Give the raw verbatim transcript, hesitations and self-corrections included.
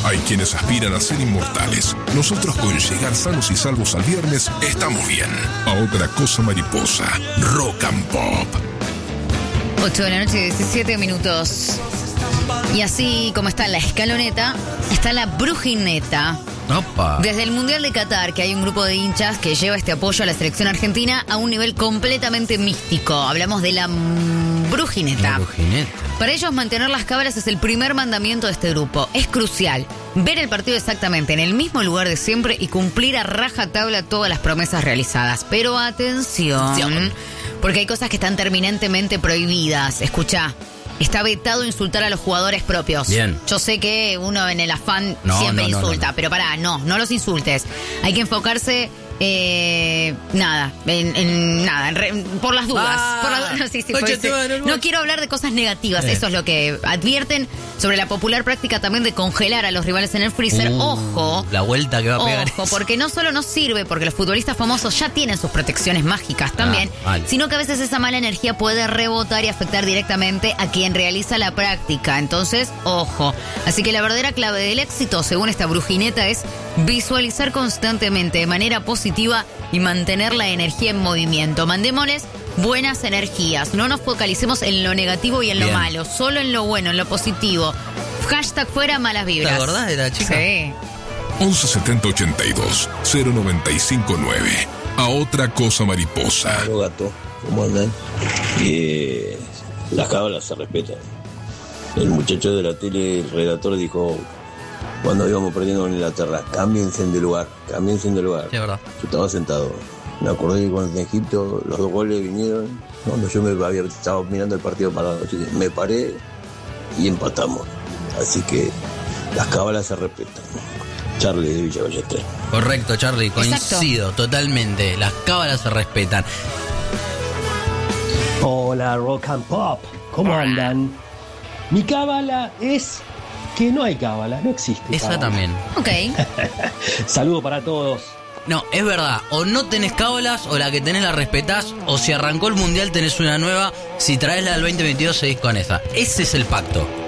Hay quienes aspiran a ser inmortales. Nosotros con llegar sanos y salvos al viernes estamos bien. A otra cosa mariposa. Rock and Pop. ocho de la noche, diecisiete minutos. Y así como está la escaloneta, está la brujineta. Opa. Desde el Mundial de Qatar, que hay un grupo de hinchas que lleva este apoyo a la selección argentina a un nivel completamente místico. Hablamos de la mm, brujineta. La brujineta. Para ellos, mantener las cábalas es el primer mandamiento de este grupo. Es crucial ver el partido exactamente en el mismo lugar de siempre y cumplir a rajatabla todas las promesas realizadas. Pero atención, porque hay cosas que están terminantemente prohibidas. Escuchá. Está vetado insultar a los jugadores propios. Bien. Yo sé que uno en el afán no, siempre no, insulta, no, no. pero pará, no, no los insultes. Hay que enfocarse, eh, nada, en, en nada, en re, por las dudas. Ah, por las, no, sí, sí, oye, por ese, no quiero hablar de cosas negativas, eh. Eso es lo que advierten sobre la popular práctica también de congelar a los rivales en el freezer. Uh, ojo. La vuelta que va a pegar. Ojo, porque no solo no sirve, porque los futbolistas famosos ya tienen sus protecciones mágicas también, ah, vale. sino que a veces esa mala energía puede rebotar y afectar directamente a quien realiza la práctica. Entonces, ojo. Así que la verdadera clave del éxito, según esta brujineta, es visualizar constantemente de manera positiva y mantener la energía en movimiento. Mandémosles buenas energías. No nos focalicemos en lo negativo y en Bien. lo malo, solo en lo bueno, en lo positivo. Hashtag fuera malas vibras. ¿Te acordás de la chica? Sí. once setenta ochenta y dos cero noventa y cinco nueve. A otra cosa mariposa. Hola, gato, ¿cómo andan? Eh, las cábalas se respetan. El muchacho de la tele, el redactor, dijo cuando íbamos perdiendo con Inglaterra: cámbiense de lugar, cámbiense de lugar. Sí, es verdad. Yo estaba sentado. Me acordé que cuando en Egipto los dos goles vinieron, cuando yo me había estaba mirando el partido parado, me paré y empatamos. Así que las cábalas se respetan. Charlie de Villa Ballester. Correcto, Charlie, coincido Exacto. totalmente. Las cábalas se respetan. Hola, Rock and Pop. ¿Cómo Hola. andan? Mi cábala es que no hay cábala, no existe. Esa cábala. también. Ok. Saludo para todos. No, es verdad. O no tenés cábalas, o la que tenés la respetás, o si arrancó el mundial tenés una nueva. Si traes la del veinte veintidós seguís con esa. Ese es el pacto.